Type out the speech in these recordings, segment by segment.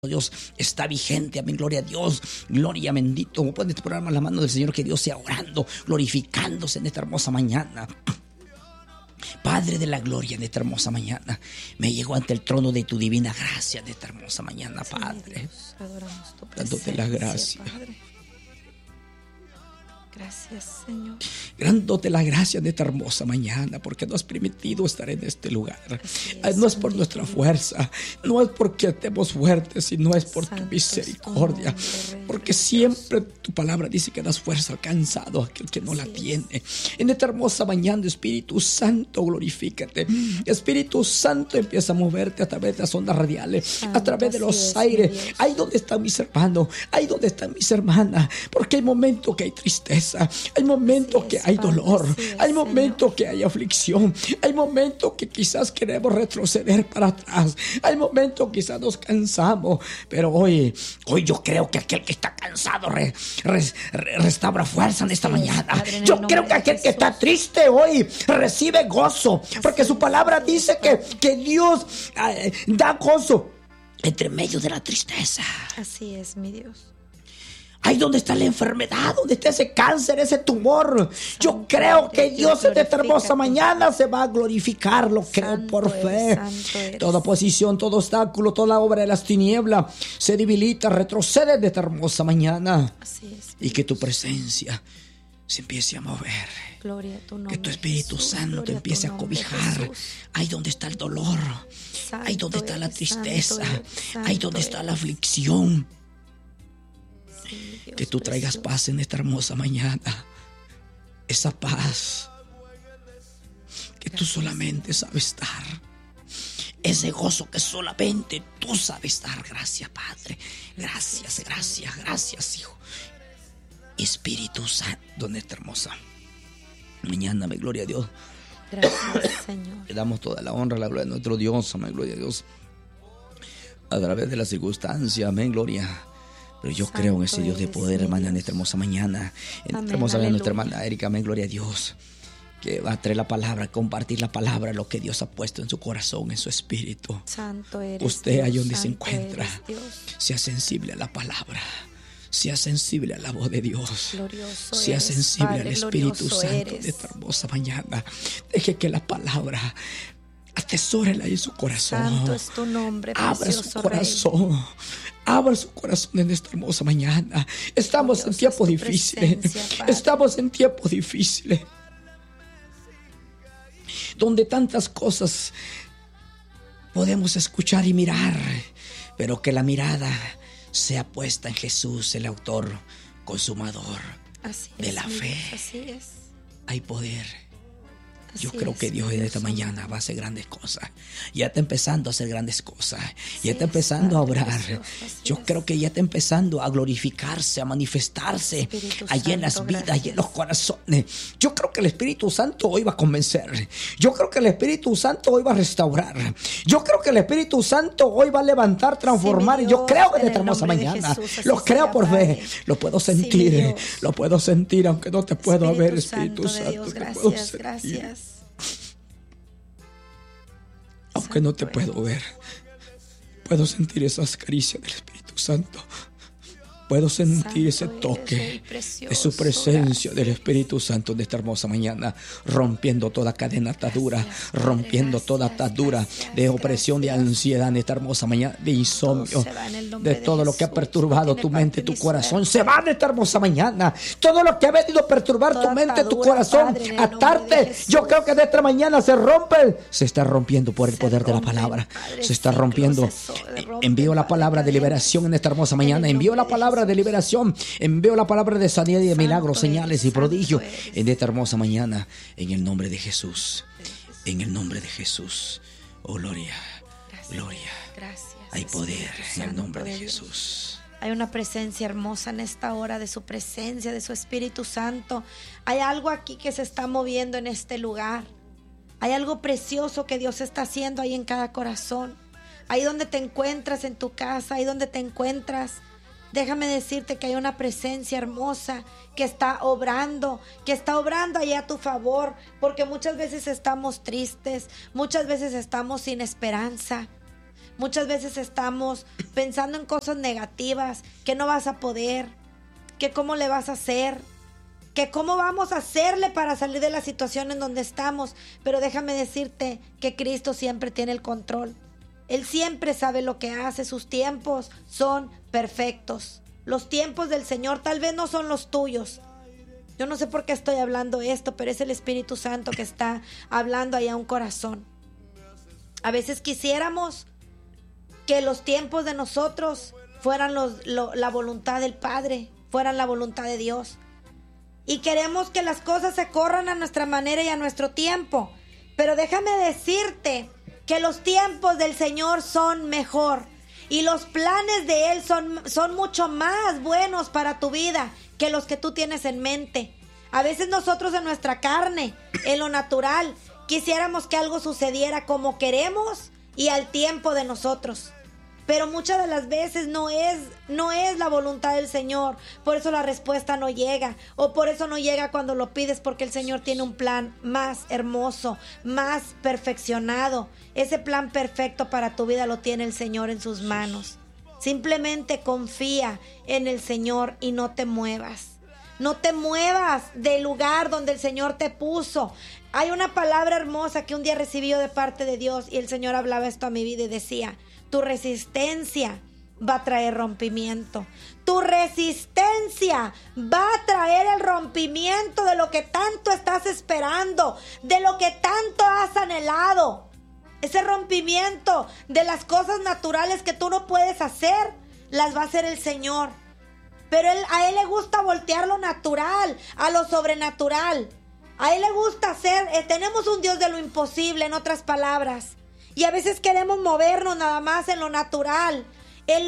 Dios está vigente, amén, gloria a Dios, gloria bendito. Pueden poner la mano del Señor, que Dios sea orando, glorificándose en esta hermosa mañana. Padre de la gloria, en esta hermosa mañana me llego ante el trono de tu divina gracia en esta hermosa mañana, Padre. Dios, adoramos tu dándote la gracia, Padre. Gracias, Señor. Dándote la gracia en esta hermosa mañana, porque nos has permitido estar en este lugar. No es por nuestra fuerza, no es porque estemos fuertes, sino es por tu misericordia. Porque siempre tu palabra dice que das fuerza al cansado, a aquel que no la tiene. En esta hermosa mañana, Espíritu Santo, glorifícate. Espíritu Santo, empieza a moverte a través de las ondas radiales, a través de los aires. Ahí donde están mis hermanos, ahí donde están mis hermanas, porque hay momentos que hay tristeza. Hay momentos que hay dolor, hay momentos que hay aflicción, hay momentos que quizás queremos retroceder para atrás, hay momentos que quizás nos cansamos, pero hoy yo creo que aquel que está cansado restaura fuerza en esta mañana. Yo creo que aquel que está triste hoy recibe gozo, porque su palabra dice que Dios da gozo entre medio de la tristeza. Así es, mi Dios. Ahí donde está la enfermedad, donde está ese cáncer, ese tumor. Yo creo que Dios en esta hermosa mañana se va a glorificar. Lo creo por fe. Toda oposición, todo obstáculo, toda obra de las tinieblas se debilita, retrocede de esta hermosa mañana. Así es. Y que tu presencia se empiece a mover. Gloria a tu nombre, que tu Espíritu Santo empiece a cobijar ahí donde está el dolor, ahí donde está la tristeza, ahí donde está la aflicción. Que tú traigas paz en esta hermosa mañana. Esa paz que tú solamente sabes dar. Ese gozo que solamente tú sabes dar. Gracias, Padre. Gracias, gracias, gracias, Hijo. Espíritu Santo en esta hermosa mañana, amén, gloria a Dios. Gracias, Señor. Le damos toda la honra, la gloria a nuestro Dios, amén, gloria a Dios. A través de las circunstancias, amén, gloria. Pero yo creo en ese Dios de poder, hermana, en esta hermosa mañana. En esta hermosa mañana, nuestra hermana Erika, amén, gloria a Dios. Que va a traer la palabra, compartir la palabra, lo que Dios ha puesto en su corazón, en su espíritu. Santo eres usted, Dios, ahí donde santo se encuentra, sea sensible a la palabra. Sea sensible a la voz de Dios. Glorioso sea eres, sensible Padre, al Espíritu Santo eres. de esta hermosa mañana. Deje que la palabra atesórela en su corazón. Santo es tu nombre, abra su corazón. Rey. Abra su corazón en esta hermosa mañana. Estamos en tiempos difíciles. Estamos en tiempos difíciles. Donde tantas cosas podemos escuchar y mirar, pero que la mirada sea puesta en Jesús, el autor, consumador de la fe. Así es. Hay poder. Así Yo creo que Dios en esta mañana va a hacer grandes cosas. Ya está empezando a hacer grandes cosas. Ya está empezando a obrar. Yo creo que ya está empezando a glorificarse, a manifestarse allí en las vidas y en los corazones. Yo creo que el Espíritu Santo hoy va a convencer. Yo creo que el Espíritu Santo hoy va a restaurar. Yo creo que el Espíritu Santo hoy va a levantar, transformar. Y yo creo en esta hermosa mañana. Lo creo por fe. Lo puedo sentir. Lo puedo sentir, aunque no te puedo ver, Espíritu Santo. Gracias, gracias. Aunque no te puedo ver, puedo sentir esas caricias del Espíritu Santo. Puedo sentir ese toque de su presencia del Espíritu Santo de esta hermosa mañana, rompiendo toda cadena atadura, rompiendo toda atadura de opresión, de ansiedad en esta hermosa mañana, de insomnio, de todo lo que ha perturbado tu mente, tu corazón. Se va en esta hermosa mañana. Todo lo que ha venido a perturbar tu mente, tu corazón, atarte. Yo creo que de esta mañana se rompe. Se está rompiendo por el poder de la palabra. Se está rompiendo. Envío la palabra de liberación en esta hermosa mañana. Envío la palabra de liberación, envío la palabra de sanidad y de milagros, señales y prodigios en esta hermosa mañana, en el nombre de Jesús, en el nombre de Jesús. Oh, gloria, gloria. Gracias. Hay poder en el nombre de Jesús. Hay una presencia hermosa en esta hora de su presencia, de su Espíritu Santo. Hay algo aquí que se está moviendo en este lugar. Hay algo precioso que Dios está haciendo ahí en cada corazón. Ahí donde te encuentras en tu casa, ahí donde te encuentras. Déjame decirte que hay una presencia hermosa que está obrando ahí a tu favor, porque muchas veces estamos tristes, muchas veces estamos sin esperanza, Muchas veces estamos pensando en cosas negativas, que no vas a poder, que cómo le vas a hacer, que cómo vamos a hacerle para salir de la situación en donde estamos. Pero déjame decirte que Cristo siempre tiene el control. Él siempre sabe lo que hace. Sus tiempos son perfectos. Los tiempos del Señor tal vez no son los tuyos. Yo no sé por qué estoy hablando esto, pero es el Espíritu Santo que está hablando ahí a un corazón. A veces quisiéramos que los tiempos de nosotros fueran la voluntad del Padre, fueran la voluntad de Dios. Y queremos que las cosas se corran a nuestra manera y a nuestro tiempo. Pero déjame decirte que los tiempos del Señor son mejor. Y los planes de Él son mucho más buenos para tu vida que los que tú tienes en mente. A veces nosotros en nuestra carne, en lo natural, quisiéramos que algo sucediera como queremos y al tiempo de nosotros. Pero muchas de las veces no es la voluntad del Señor. Por eso la respuesta no llega. O por eso no llega cuando lo pides, porque el Señor tiene un plan más hermoso, más perfeccionado. Ese plan perfecto para tu vida lo tiene el Señor en sus manos. Simplemente confía en el Señor y no te muevas. No te muevas del lugar donde el Señor te puso. Hay una palabra hermosa que un día recibí yo de parte de Dios, y el Señor hablaba esto a mi vida y decía: tu resistencia va a traer rompimiento. Tu resistencia va a traer el rompimiento de lo que tanto estás esperando, de lo que tanto has anhelado. Ese rompimiento de las cosas naturales que tú no puedes hacer, las va a hacer el Señor. Pero a Él le gusta voltear lo natural a lo sobrenatural. A Él le gusta hacer, tenemos un Dios de lo imposible, en otras palabras. Y a veces queremos movernos nada más en lo natural, en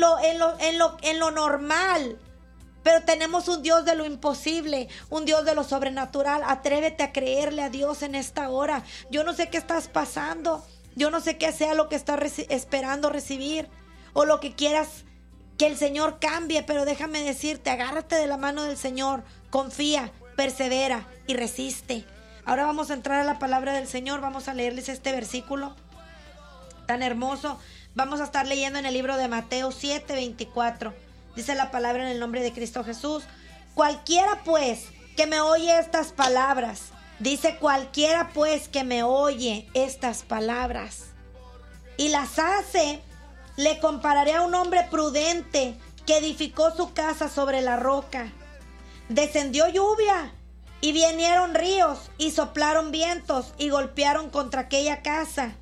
lo normal. Pero tenemos un Dios de lo imposible, un Dios de lo sobrenatural. Atrévete a creerle a Dios en esta hora. Yo no sé qué estás pasando. Yo no sé qué sea lo que estás esperando recibir, o lo que quieras que el Señor cambie. Pero déjame decirte, agárrate de la mano del Señor. Confía, persevera y resiste. Ahora vamos a entrar a la palabra del Señor. Vamos a leerles este versículo tan hermoso. Vamos a estar leyendo en el libro de Mateo 7:24. Dice la palabra en el nombre de Cristo Jesús: cualquiera pues que me oye estas palabras, dice cualquiera pues que me oye estas palabras y las hace, le compararé a un hombre prudente que edificó su casa sobre la roca. Descendió lluvia y vinieron ríos y soplaron vientos y golpearon contra aquella casa,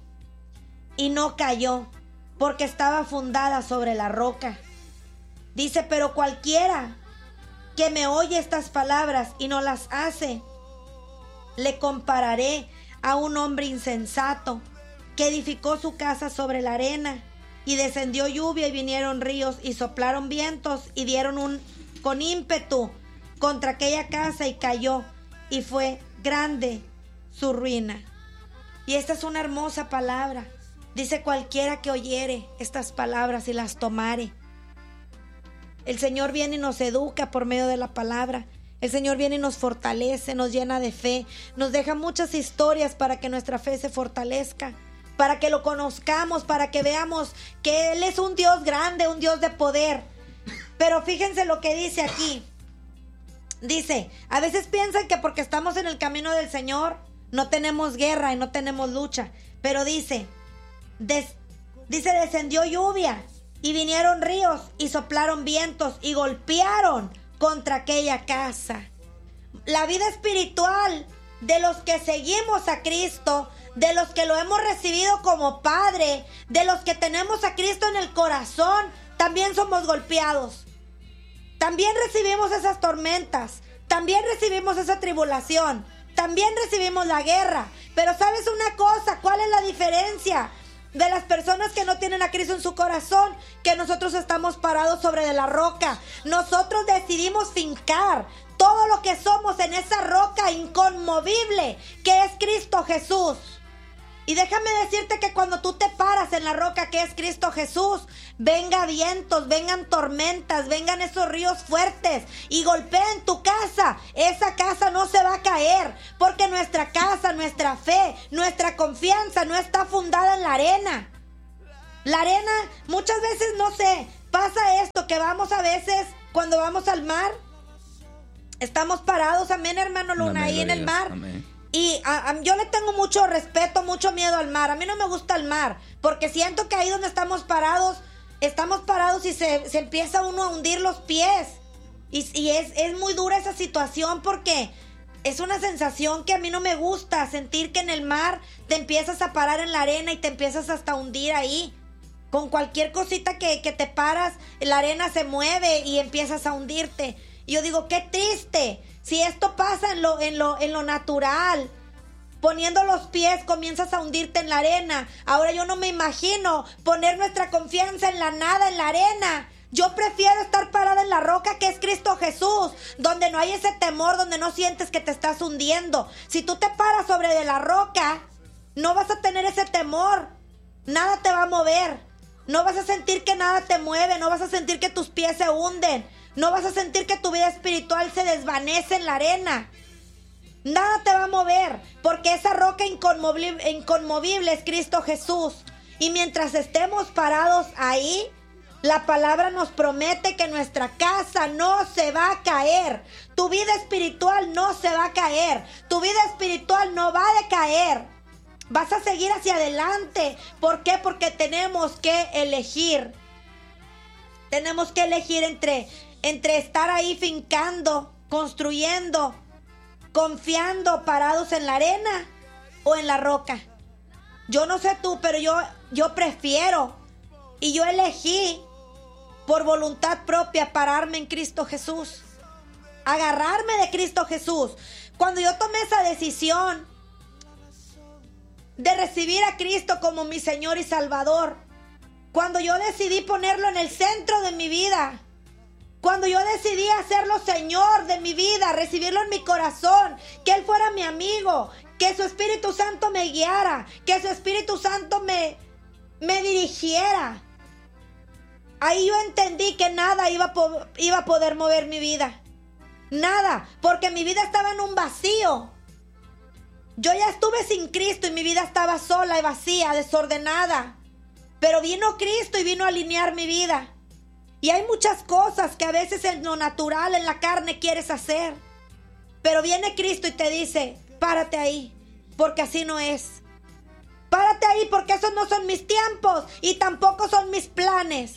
y no cayó, porque estaba fundada sobre la roca. Dice: pero cualquiera que me oye estas palabras y no las hace, le compararé a un hombre insensato que edificó su casa sobre la arena, y descendió lluvia y vinieron ríos y soplaron vientos y dieron con ímpetu contra aquella casa, y cayó, y fue grande su ruina. Y esta es una hermosa palabra. Dice: cualquiera que oyere estas palabras y las tomare. El Señor viene y nos educa por medio de la palabra. El Señor viene y nos fortalece, nos llena de fe, nos deja muchas historias para que nuestra fe se fortalezca, para que lo conozcamos, para que veamos que Él es un Dios grande, un Dios de poder. Pero fíjense lo que dice aquí. Dice: a veces piensan que porque estamos en el camino del Señor no tenemos guerra y no tenemos lucha. Pero dice, descendió lluvia y vinieron ríos y soplaron vientos y golpearon contra aquella casa. La vida espiritual de los que seguimos a Cristo, de los que lo hemos recibido como Padre, de los que tenemos a Cristo en el corazón, también somos golpeados. También recibimos esas tormentas, también recibimos esa tribulación, también recibimos la guerra. Pero ¿sabes una cosa? ¿Cuál es la diferencia de las personas que no tienen a Cristo en su corazón? Que nosotros estamos parados sobre de la roca. Nosotros decidimos fincar todo lo que somos en esa roca inconmovible que es Cristo Jesús. Y déjame decirte que cuando tú te paras en la roca que es Cristo Jesús, venga vientos, vengan tormentas, vengan esos ríos fuertes y golpeen tu casa, esa casa no se va a caer, porque nuestra casa, nuestra fe, nuestra confianza no está fundada en la arena. La arena, muchas veces, no sé, pasa esto, que vamos a veces, cuando vamos al mar, estamos parados, amén, hermano Luna, ahí en el mar. Amén. Y yo le tengo mucho respeto, mucho miedo al mar. A mí no me gusta el mar, porque siento que ahí donde estamos parados y se empieza uno a hundir los pies. Y es muy dura esa situación, porque es una sensación que a mí no me gusta, sentir que en el mar te empiezas a parar en la arena y te empiezas hasta a hundir ahí. Con cualquier cosita que te paras, la arena se mueve y empiezas a hundirte. Y yo digo, qué triste. Si esto pasa en lo natural, poniendo los pies comienzas a hundirte en la arena. Ahora yo no me imagino poner nuestra confianza en la nada, en la arena. Yo prefiero estar parada en la roca, que es Cristo Jesús, donde no hay ese temor, donde no sientes que te estás hundiendo. Si tú te paras sobre de la roca, no vas a tener ese temor. Nada te va a mover. No vas a sentir que nada te mueve, no vas a sentir que tus pies se hunden, no vas a sentir que tu vida espiritual se desvanece en la arena. Nada te va a mover, porque esa roca inconmovible es Cristo Jesús. Y mientras estemos parados ahí, la palabra nos promete que nuestra casa no se va a caer. Tu vida espiritual no se va a caer, tu vida espiritual no va a decaer. Vas a seguir hacia adelante. ¿Por qué? Porque tenemos que elegir. Tenemos que elegir entre estar ahí fincando, construyendo, confiando, parados en la arena o en la roca. Yo no sé tú, pero yo prefiero y yo elegí por voluntad propia pararme en Cristo Jesús. Agarrarme de Cristo Jesús. Cuando yo tomé esa decisión de recibir a Cristo como mi Señor y Salvador, cuando yo decidí ponerlo en el centro de mi vida, cuando yo decidí hacerlo Señor de mi vida, recibirlo en mi corazón, que Él fuera mi amigo, que su Espíritu Santo me guiara, que su Espíritu Santo me dirigiera, ahí yo entendí que nada iba a poder mover mi vida. Nada, porque mi vida estaba en un vacío. Yo ya estuve sin Cristo y mi vida estaba sola y vacía, desordenada. Pero vino Cristo y vino a alinear mi vida. Y hay muchas cosas que a veces en lo natural, en la carne, quieres hacer. Pero viene Cristo y te dice, párate ahí, porque así no es. Párate ahí, porque esos no son mis tiempos y tampoco son mis planes.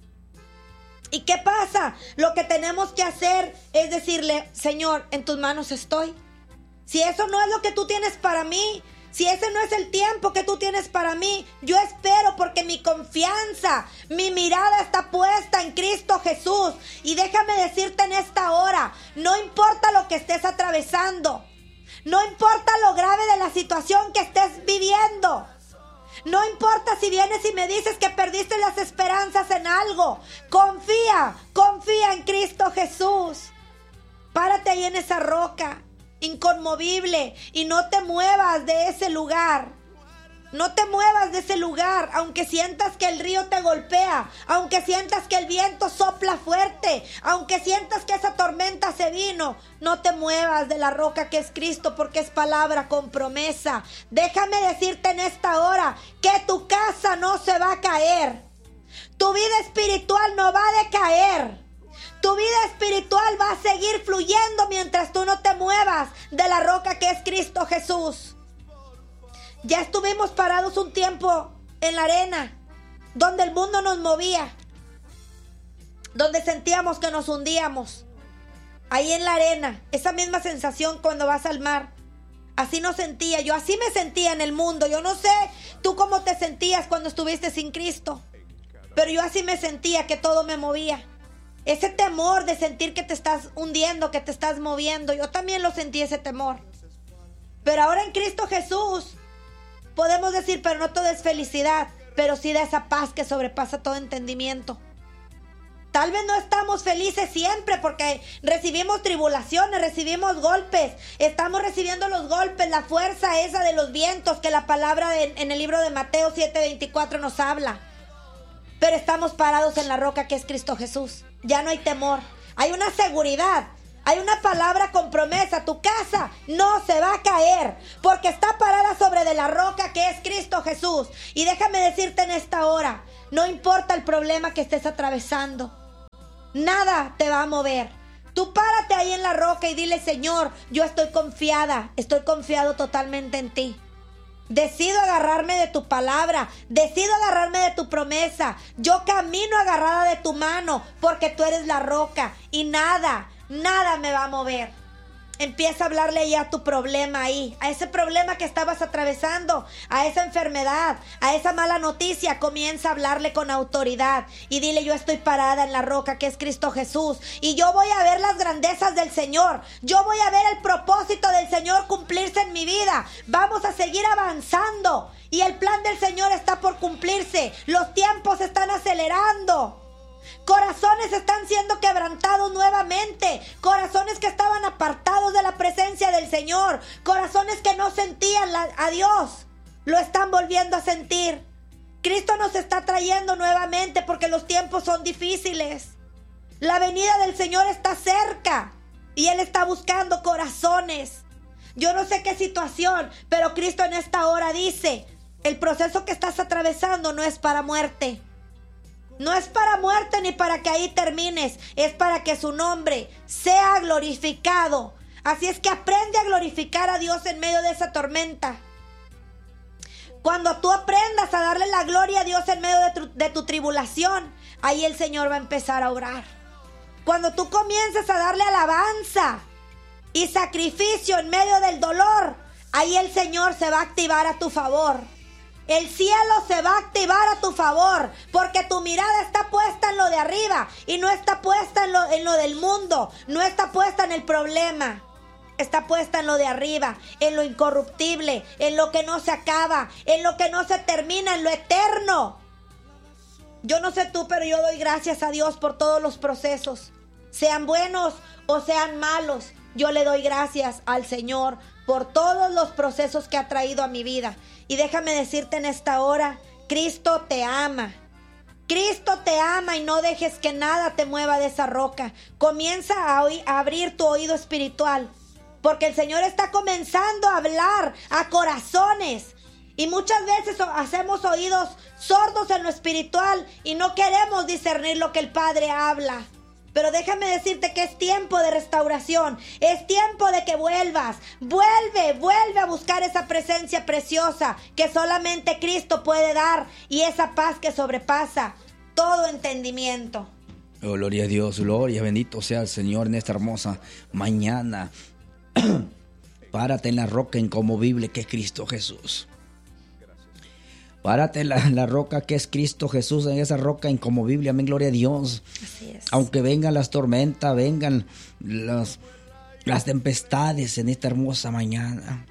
¿Y qué pasa? Lo que tenemos que hacer es decirle, Señor, en tus manos estoy. Si eso no es lo que tú tienes para mí, si ese no es el tiempo que tú tienes para mí, yo espero, porque mi confianza, mi mirada está puesta en Cristo Jesús. Y déjame decirte en esta hora, no importa lo que estés atravesando, no importa lo grave de la situación que estés viviendo, no importa si vienes y me dices que perdiste las esperanzas en algo, confía en Cristo Jesús. Párate ahí en esa roca inconmovible y no te muevas de ese lugar. No te muevas de ese lugar, aunque sientas que el río te golpea, aunque sientas que el viento sopla fuerte, aunque sientas que esa tormenta se vino. No te muevas de la roca que es Cristo, porque es palabra con promesa. Déjame decirte en esta hora que tu casa no se va a caer. Tu vida espiritual no va a decaer. Tu vida espiritual va a seguir fluyendo mientras tú no te muevas de la roca que es Cristo Jesús. Ya estuvimos parados un tiempo en la arena, donde el mundo nos movía, donde sentíamos que nos hundíamos. Ahí en la arena, esa misma sensación cuando vas al mar. Así no sentía, yo así me sentía en el mundo. Yo no sé tú cómo te sentías cuando estuviste sin Cristo, pero yo así me sentía, que todo me movía. Ese temor de sentir que te estás hundiendo, que te estás moviendo, yo también lo sentí, ese temor. Pero ahora en Cristo Jesús podemos decir, pero no todo es felicidad, pero sí da esa paz que sobrepasa todo entendimiento. Tal vez no estamos felices siempre, porque recibimos tribulaciones, recibimos golpes, estamos recibiendo los golpes, la fuerza esa de los vientos que la palabra en el libro de Mateo 7:24 nos habla. Pero estamos parados en la roca que es Cristo Jesús. Ya no hay temor, hay una seguridad, hay una palabra con promesa. Tu casa no se va a caer, porque está parada sobre de la roca que es Cristo Jesús. Y déjame decirte en esta hora, No importa el problema que estés atravesando. Nada te va a mover. Tú párate ahí en la roca y dile: Señor, yo estoy confiado totalmente en ti. Decido agarrarme de tu palabra, decido agarrarme de tu promesa. Yo camino agarrada de tu mano porque tú eres la roca y nada me va a mover. Empieza a hablarle ya a tu problema ahí, a ese problema que estabas atravesando, a esa enfermedad, a esa mala noticia. Comienza a hablarle con autoridad y dile: yo estoy parada en la roca que es Cristo Jesús y yo voy a ver las grandezas del Señor. Yo voy a ver el propósito del Señor cumplirse en mi vida. Vamos a seguir avanzando y el plan del Señor está por cumplirse. Los tiempos se están acelerando. Corazones están siendo quebrantados nuevamente. Corazones que estaban apartados de la presencia del Señor. Corazones que no sentían a Dios. Lo están volviendo a sentir. Cristo nos está trayendo nuevamente porque los tiempos son difíciles. La venida del Señor está cerca y Él está buscando corazones. Yo no sé qué situación, pero Cristo en esta hora dice: el proceso que estás atravesando no es para muerte. No es para muerte ni para que ahí termines. Es para que su nombre sea glorificado. Así es que aprende a glorificar a Dios en medio de esa tormenta. Cuando tú aprendas a darle la gloria a Dios en medio de tu tribulación, ahí el Señor va a empezar a obrar. Cuando tú comiences a darle alabanza y sacrificio en medio del dolor, ahí el Señor se va a activar a tu favor. El cielo se va a activar a tu favor, porque tu mirada está puesta en lo de arriba y no está puesta en lo del mundo, no está puesta en el problema. Está puesta en lo de arriba, en lo incorruptible, en lo que no se acaba, en lo que no se termina, en lo eterno. Yo no sé tú, pero yo doy gracias a Dios por todos los procesos, sean buenos o sean malos. Yo le doy gracias al Señor por todos los procesos que ha traído a mi vida. Y déjame decirte en esta hora, Cristo te ama. Cristo te ama y no dejes que nada te mueva de esa roca. Comienza a abrir tu oído espiritual, porque el Señor está comenzando a hablar a corazones. Y muchas veces hacemos oídos sordos en lo espiritual y no queremos discernir lo que el Padre habla. Pero déjame decirte que es tiempo de restauración, es tiempo de que vuelvas. Vuelve a buscar esa presencia preciosa que solamente Cristo puede dar y esa paz que sobrepasa todo entendimiento. Oh, gloria a Dios, gloria, bendito sea el Señor en esta hermosa mañana. Párate en la roca inconmovible que es Cristo Jesús. Párate en la roca que es Cristo Jesús, en esa roca inconmovible, amén, gloria a Dios. Así es. Aunque vengan las tormentas, vengan las tempestades en esta hermosa mañana.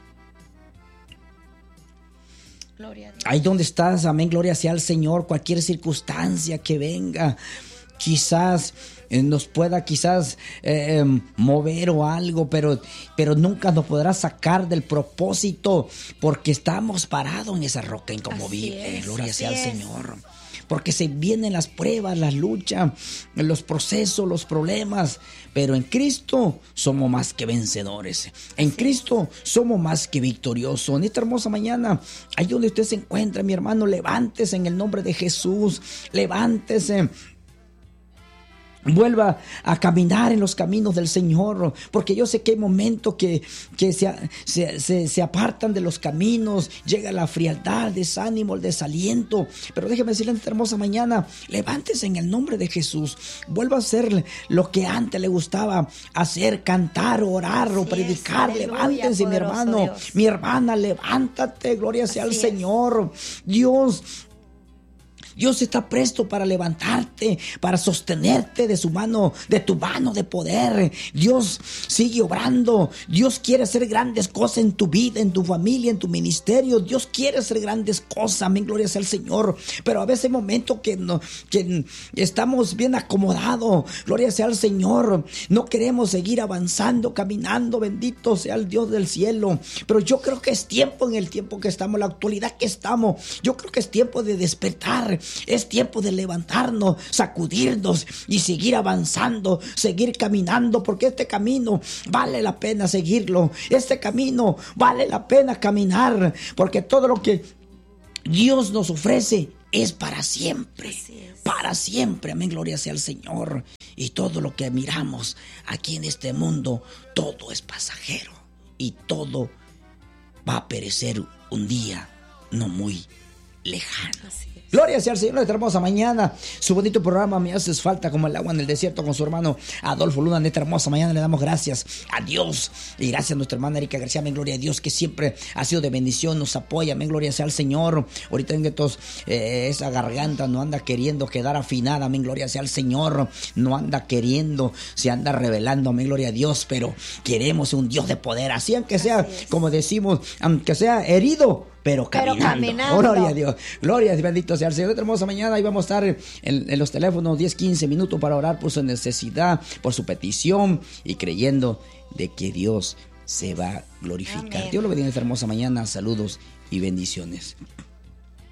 Gloria a Dios. Ahí donde estás, amén, gloria sea al Señor. Cualquier circunstancia que venga, quizás nos pueda mover o algo, pero nunca nos podrá sacar del propósito, porque estamos parados en esa roca inconmovible. Gloria sea al Señor. Porque se vienen las pruebas, las luchas, los procesos, los problemas, pero en Cristo somos más que vencedores. En Cristo somos más que victoriosos. En esta hermosa mañana, ahí donde usted se encuentra, mi hermano, levántese en el nombre de Jesús. Levántese. Vuelva a caminar en los caminos del Señor, porque yo sé que hay momentos que se apartan de los caminos, llega la frialdad, el desánimo, el desaliento, pero déjeme decirle en esta hermosa mañana, levántese en el nombre de Jesús, vuelva a hacer lo que antes le gustaba hacer, cantar, orar o predicar. Levántense, mi hermano, Dios. Mi hermana, levántate, gloria sea al Señor. Dios está presto para levantarte, para sostenerte de su mano, de tu mano de poder. Dios sigue obrando. Dios quiere hacer grandes cosas en tu vida, en tu familia, en tu ministerio. Dios quiere hacer grandes cosas. Amén, gloria sea al Señor. Pero a veces hay momentos que estamos bien acomodados. Gloria sea al Señor. No queremos seguir avanzando, caminando. Bendito sea el Dios del cielo. Pero yo creo que es tiempo, en el tiempo que estamos, la actualidad que estamos. Yo creo que es tiempo de despertar. Es tiempo de levantarnos, sacudirnos y seguir avanzando, seguir caminando, porque este camino vale la pena seguirlo. Este camino vale la pena caminar, porque todo lo que Dios nos ofrece es para siempre. Para siempre, amén, gloria sea al Señor. Y todo lo que miramos aquí en este mundo, todo es pasajero. Y todo va a perecer un día no muy lejano. Gloria sea al Señor, esta hermosa mañana. Su bonito programa Me Haces Falta como el agua en el desierto con su hermano Adolfo Luna. En esta hermosa mañana le damos gracias a Dios. Y gracias a nuestra hermana Erika García. Amén, gloria a Dios, que siempre ha sido de bendición, nos apoya. Amén, gloria sea al Señor. Ahorita en estos, esa garganta no anda queriendo quedar afinada. Amén, gloria sea al Señor. No anda queriendo, se anda revelando. Amén, gloria a Dios. Pero queremos un Dios de poder. Así aunque sea, como decimos, aunque sea herido, pero caminando. Gloria a Dios. Gloria a Dios. Bendito sea el Señor. Esta hermosa mañana ahí vamos a estar en los teléfonos 10-15 minutos para orar por su necesidad, por su petición y creyendo de que Dios se va a glorificar. Amén. Dios lo bendiga esta hermosa mañana. Saludos y bendiciones.